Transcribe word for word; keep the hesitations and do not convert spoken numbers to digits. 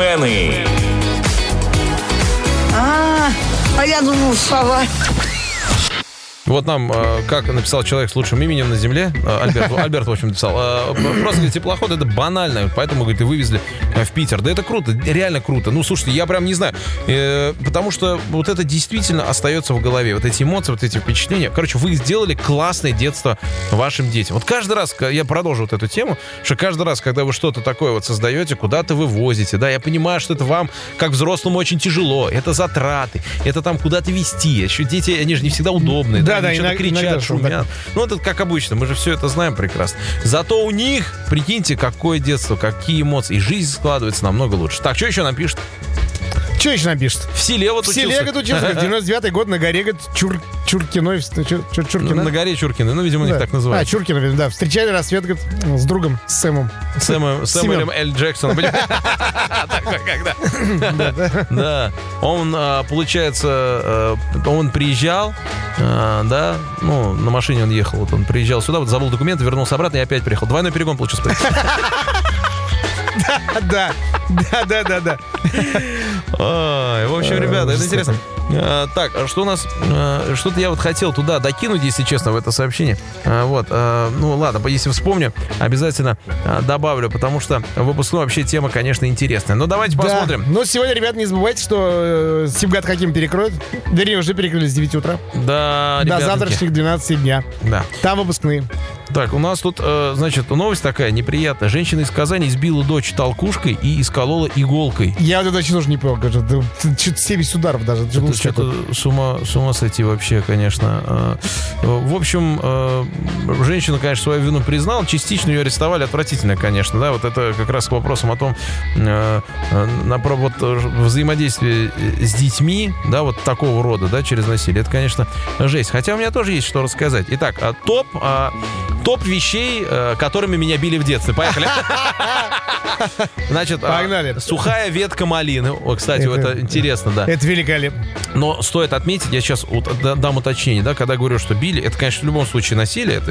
Джентльмены. А, а я думал, сова. Вот нам, как написал человек с лучшим именем на земле, Альберт, Альберт в общем, написал, просто, говорит, теплоход — это банально, поэтому, говорит, и вывезли в Питер. Да это круто, реально круто. Ну, слушайте, я прям не знаю, потому что вот это действительно остается в голове, вот эти эмоции, вот эти впечатления. Короче, вы сделали классное детство вашим детям. Вот каждый раз, я продолжу вот эту тему, что каждый раз, когда вы что-то такое вот создаете, куда-то вы возите, да, я понимаю, что это вам, как взрослому, очень тяжело, это затраты, это там куда-то везти, еще дети, они же не всегда удобные, да. Да, да, что-то иногда, кричат, иногда шумят. так. Ну, это как обычно, мы же все это знаем прекрасно. Зато у них, прикиньте, какое детство, какие эмоции. И жизнь складывается намного лучше. Так, что еще напишет? Что еще напишет? В селе вот В учился. селе, говорит, учился. В девяносто девятый год на горе, говорит, Чур, Чуркиной. Чур, Чур, Чуркино. На горе Чуркины. Ну, видимо, у них Да. так называют. А, Чуркино, видимо, да. Встречали рассвет, говорит, с другом, с Сэмом. Сэм, Сэмюэлем Л. Джексоном. Такой, когда. Да. Он, получается, он приезжал, да, ну, на машине он ехал, вот он приезжал сюда, вот забыл документы, вернулся обратно и опять приехал. Двойной перегон получился. Да, да, да, да, да. Ой, в общем, ребята, это интересно. А, так, что у нас... А, что-то я вот хотел туда докинуть, если честно, в это сообщение. А, вот, а, ну ладно, если вспомню, обязательно а, добавлю, потому что выпускной вообще тема, конечно, интересная. Но давайте Да. посмотрим. Но сегодня, ребят, не забывайте, что э, Сибгат Хаким перекроют. Вернее, уже перекрыли с девяти утра. Да, До ребятоньки. завтрашних двенадцати дня. Да. Там выпускные. Так, у нас тут, э, значит, новость такая неприятная. Женщина из Казани избила дочь толкушкой и исколола иголкой. Я вот это вообще тоже не понял. Что-то семьдесят ударов даже. Это, Это что-то с ума, с ума сойти вообще, конечно. В общем, женщина, конечно, свою вину признала. Частично ее арестовали. Отвратительно, конечно. Да, вот это как раз к вопросам о том, на вот, взаимодействие с детьми, да, вот такого рода, да, через насилие. Это, конечно, жесть. Хотя у меня тоже есть что рассказать. Итак, топ, топ вещей, которыми меня били в детстве. Поехали. Значит, Погнали. Сухая ветка малины. О, кстати, это, это интересно, да. Это великолепно. Но стоит отметить, я сейчас дам уточнение, да, когда говорю, что били, это, конечно, в любом случае насилие, это